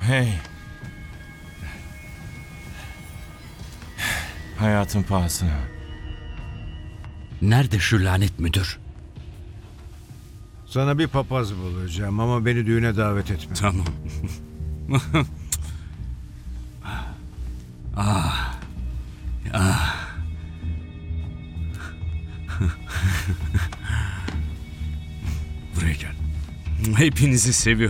Hey. Hayatın pahasına. Nerede şu lanet müdür? Sana bir papaz bulacağım ama beni düğüne davet etme. Tamam. Buraya gel. Hepinizi seviyorum.